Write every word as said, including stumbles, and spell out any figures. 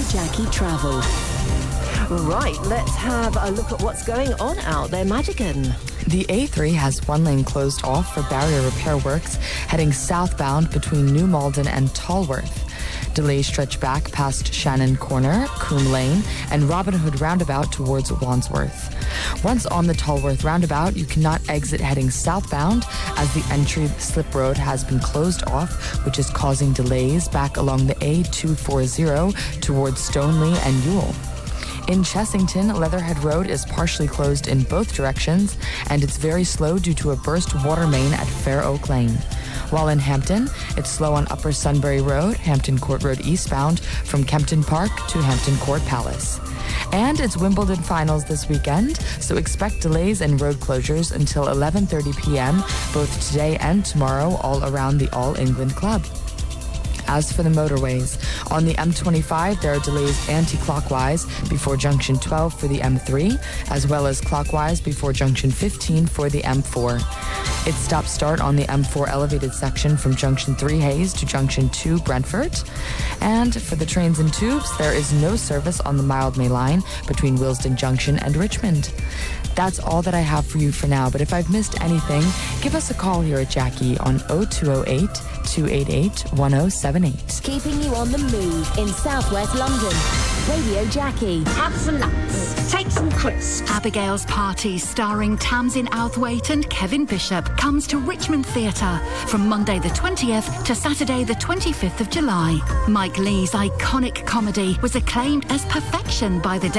Jackie Travel. Right, let's have a look at what's going on out there. Madigan. The A three has one lane closed off for barrier repair works heading southbound between New Malden and Tolworth. Delays stretch back past Shannon Corner, Coombe Lane, and Robin Hood Roundabout towards Wandsworth. Once on the Tolworth Roundabout, you cannot exit heading southbound as the entry slip road has been closed off, which is causing delays back along the A two forty towards Stoneleigh and Ewell. In Chessington, Leatherhead Road is partially closed in both directions, and it's very slow due to a burst water main at Fair Oak Lane. While in Hampton, it's slow on Upper Sunbury Road, Hampton Court Road eastbound, from Kempton Park to Hampton Court Palace. And it's Wimbledon finals this weekend, so expect delays and road closures until eleven thirty p.m. both today and tomorrow all around the All England Club. As for the motorways, on the M twenty-five, there are delays anti-clockwise before junction twelve for the M three, as well as clockwise before junction fifteen for the M four. It's stop-start on the M four elevated section from junction three Hayes to junction two Brentford. And for the trains and tubes, there is no service on the Mildmay line between Willesden Junction and Richmond. That's all that I have for you for now, but if I've missed anything, give us a call here at Jackie on oh two oh eight, two eight eight, one oh seven eight. Keeping you on the move in southwest London. Radio Jackie. Have some nuts. Take some crisps. Abigail's Party, starring Tamsin Outhwaite and Kevin Bishop, comes to Richmond Theatre from Monday the twentieth to Saturday the twenty-fifth of July. Mike Leigh's iconic comedy was acclaimed as perfection by the